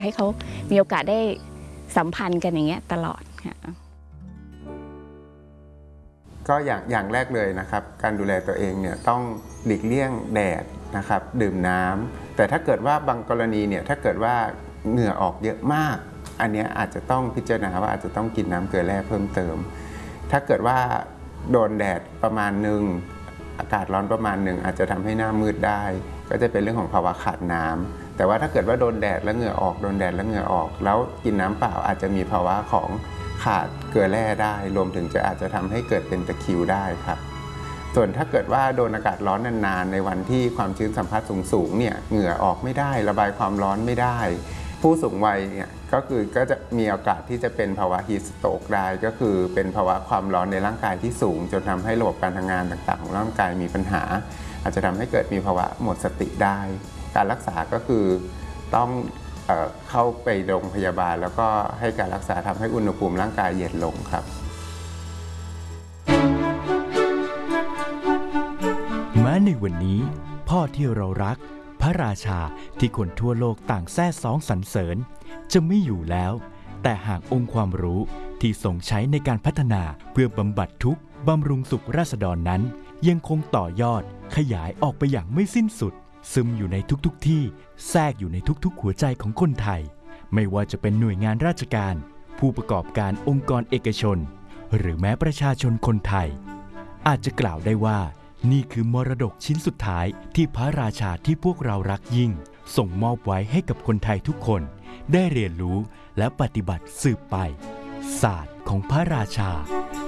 ให้เขามีโอกาสได้สัมพันธ์กันอย่างเงี้ยตลอดค่ะก็อย่างแรกเลยนะครับการดูแลตัวเองเนี่ยต้องหลีกเลี่ยงแดดนะครับดื่มน้ำแต่ถ้าเกิดว่าบางกรณีเนี่ยถ้าเกิดว่าเหงื่อออกเยอะมากอันนี้อาจจะต้องพิจารณาว่าอาจจะต้องกินน้ำเกลือแร่เพิ่มเติมถ้าเกิดว่าโดนแดดประมาณหนึ่งอากาศร้อนประมาณหนึ่งอาจจะทำให้หน้ามืดได้ก็จะเป็นเรื่องของภาวะขาดน้ำแต่ว่าถ้าเกิดว่าโดนแดดแล้วเหงื่อออกโดนแดดแล้วเหงื่อออกแล้วกินน้ำเปล่าอาจจะมีภาวะของขาดเกลือแร่ได้รวมถึงอาจจะทำให้เกิดเป็นตะคริวได้ครับส่วนถ้าเกิดว่าโดนอากาศร้อนนานๆในวันที่ความชื้นสัมผัสสูงเนี่ยเหงื่อออกไม่ได้ระบายความร้อนไม่ได้ผู้สูงวัยเนี่ยก็จะมีโอกาสที่จะเป็นภาวะฮีทสโตรกได้ก็คือเป็นภาวะความร้อนในร่างกายที่สูงจนทำให้ระบบการทำงานต่างๆของร่างกายมีปัญหาอาจจะทำให้เกิดมีภาวะหมดสติได้การรักษาก็คือต้องเข้าไปโรงพยาบาลแล้วก็ให้การรักษาทำให้อุณหภูมิร่างกายเย็นลงครับแม้ในวันนี้พ่อที่เรารักพระราชาที่คนทั่วโลกต่างแซ่ซ้องสรรเสริญจะไม่อยู่แล้วแต่หากองค์ความรู้ที่ทรงใช้ในการพัฒนาเพื่อบำบัดทุกข์บำรุงสุขราษฎรนั้นยังคงต่อยอดขยายออกไปอย่างไม่สิ้นสุดซึมอยู่ในทุกที่แทรกอยู่ในทุกหัวใจของคนไทยไม่ว่าจะเป็นหน่วยงานราชการผู้ประกอบการองค์กรเอกชนหรือแม้ประชาชนคนไทยอาจจะกล่าวได้ว่านี่คือมรดกชิ้นสุดท้ายที่พระราชาที่พวกเรารักยิ่งส่งมอบไว้ให้กับคนไทยทุกคนได้เรียนรู้และปฏิบัติสืบไปศาสตร์ของพระราชา